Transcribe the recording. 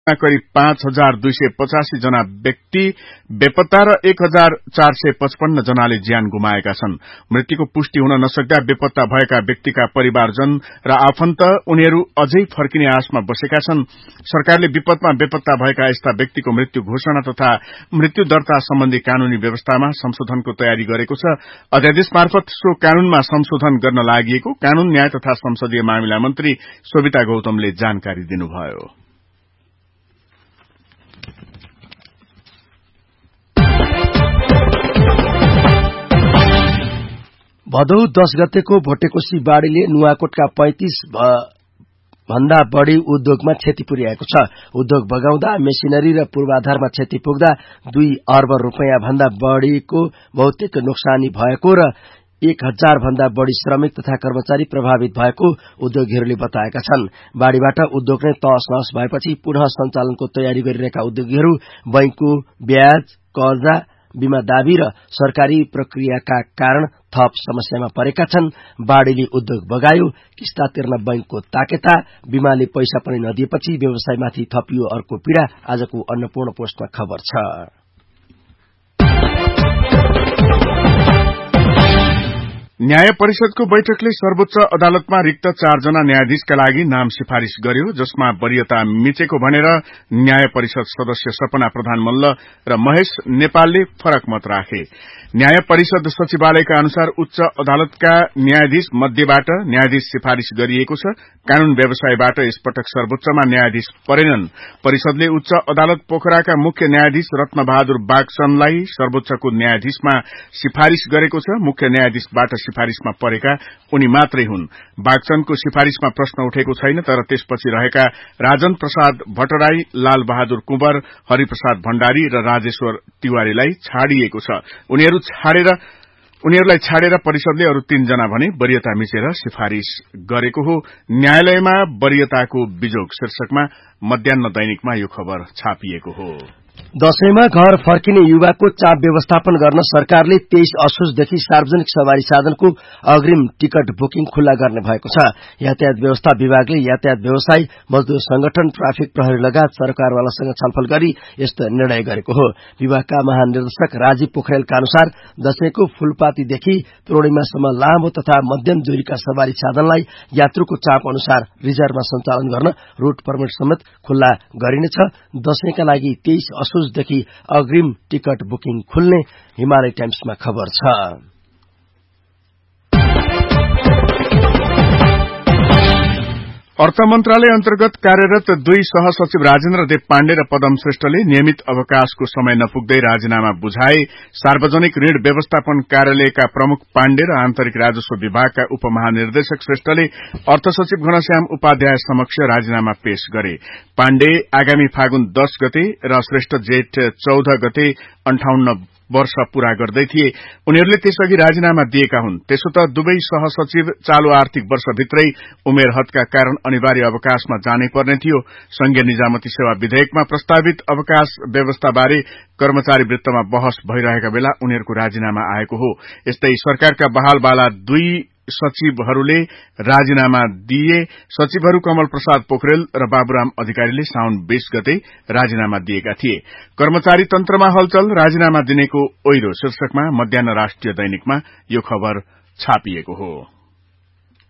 करिब 5285 जना व्यक्ति बेपत्ता र 1455 जनाले ज्यान गुमाएका छन्। मृत्युको पुष्टि हुन नसक्दा बेपत्ता भएका व्यक्तिका परिवारजन र आफन्त उनीहरू अझै फर्किने आशमा बसेका छन्। सरकारले विपदमा बेपत्ता भएका यस्ता व्यक्तिको मृत्यु घोषणा तथा मृत्यु दर्ता सम्बन्धी कानूनी व्यवस्थामा संशोधनको तयारी गरेको छ। अध्यादेश मार्फत सो कानूनमा संशोधन गर्न लागि कानून न्याय तथा संसदीय मामिला मन्त्री सोभिता गौतमले जानकारी दिनुभयो। भदौ 10 गतेको भोटेकोशी बाढ़ीले नुवाकोटका 35 भन्दा बढ़ी उद्योगमा क्षति पुर्याएको छ। उद्योग बगाउँदा मेसिनरी र पूर्वाधारमा क्षति पुग्दा 2 अर्ब रुपैयाँ भन्दा बढ़ीको भौतिक नोक्सानी भएको र 1000 भन्दा बढ़ी श्रमिक तथा कर्मचारी प्रभावित भएको उद्योगीहरूले बताएका छन्। बाढ़ीबाट उद्योग नै तहस नहस भएपछि पुनः सञ्चालनको तयारी गरिरहेका उद्योगीहरू बैंकको ब्याज, कर्जा, बीमा दाबी र सरकारी प्रक्रियाका कारण थप समस्यामा परेका छन्। बाढ़ीले उद्योग बगायो, किस्ता तिर्न बैंकको ताकेता, बीमाले पैसा पनि नदिएपछि व्यवसायमाथि थपियो अर्को पीड़ा। आजको अन्नपूर्ण पोस्टमा खबर छ। न्याय परिषदको बैठकले सर्वोच्च अदालतमा रिक्त 4 जना न्यायाधीशका लागि नाम सिफारिश गर्यो, जसमा वरियता मिचेको भनेर न्याय परिषद सदस्य सपना प्रधान मल्ल र महेश नेपालले फरक मत राखे। न्याय परिषद सचिवालयका अनुसार उच्च अदालतका न्यायाधीश मध्येबाट न्यायाधीश सिफारिश गरिएको छ। कानून व्यवसायबाट यसपटक सर्वोच्चमा न्यायाधीश परेनन्। परिषदले उच्च अदालत पोखराका मुख्य न्यायाधीश रत्नबहादुर बागचनलाई सर्वोच्चको न्यायाधीशमा सिफारिश गरेको छ। मुख्य न्यायाधीशबाट सिफारिशमा परेका उनी मात्रै हुन्। बागचनको सिफारिशमा प्रश्न उठेको छैन, तर त्यसपछि रहेका राजन प्रसाद भट्टराई, लाल बहादुर कुँवर, हरिप्रसाद भण्डारी र राजेश्वर तिवारीलाई छाडिएको छ। उनीहरूलाई छाडेर परिषदले अरू 3 जना भने वरियता मिचेर सिफारिश गरेको हो। न्यायालयमा वरियताको बिजोग शीर्षकमा मध्याह्न दैनिकमा यो खबर छापिएको हो। दशैंमा घर फर्किने युवाको चाप व्यवस्थापन गर्न सरकारले 23 असोजदेखि सार्वजनिक सवारी साधनको अग्रिम टिकट बुकिङ खुल्ला गर्ने भएको छ। यातायात व्यवस्था विभागले यातायात व्यवसायी, मजदूर संगठन, ट्राफिक प्रहरी लगायत सरकारवालासँग छलफल गरी यस्तो निर्णय गरेको हो। विभागका महानिर्देशक राजीव पोखरेलका अनुसार दशैंको फूलपातीदेखि पूर्णिमासम्म लामो तथा मध्यम दूरीका सवारी साधनलाई यात्रुको चाप अनुसार रिजर्भमा सञ्चालन गर्न रूट पर्मिट समेत खुल्ला गरिनेछ। दशैंका लागि 23 असोजदेखि अग्रिम टिकट बुकिङ खुल्ने हिमालय टाइम्समा खबर छ। अर्थ मन्त्रालय अन्तर्गत कार्यरत 2 सहसचिव राजेन्द्र देव पाण्डे र पदम श्रेष्ठले नियमित अवकाशको समय नपुग्दै राजीनामा बुझाए। सार्वजनिक ऋण व्यवस्थापन कार्यालयका प्रमुख पाण्डे र आन्तरिक राजस्व विभागका उपमहानिर्देशक श्रेष्ठले अर्थ सचिव घनश्याम उपाध्याय समक्ष राजीनामा पेश गरे। पाण्डे आगामी फागुन 10 गते र श्रेष्ठ जेठ 14 गते 58 वर्ष पूरा गर्दै थिए। उनीहरूले त्यसअघि राजीनामा दिएका हुन्। त्यसो त दुवै सहसचिव चालू आर्थिक वर्षभित्रै उमेर हदका कारण अनिवार्य अवकाशमा जानै पर्ने थियो। संघीय निजामती सेवा विधेयकमा प्रस्तावित अवकाश व्यवस्थाबारे कर्मचारी वृत्तमा बहस भइरहेका बेला उनीहरूको राजीनामा आएको हो। यस्तै सरकारका बहालवाला 2 सचिवहरूले राजीनामा दिए। सचिवहरू कमल प्रसाद पोखरेल र बाबुराम अधिकारीले साउन 20 गते राजीनामा दिएका थिए। कर्मचारी तन्त्रमा हलचल, राजीनामा दिनेको ओइरो शीर्षकमा मध्याह्न राष्ट्रिय दैनिकमा यो खबर छापिएको हो।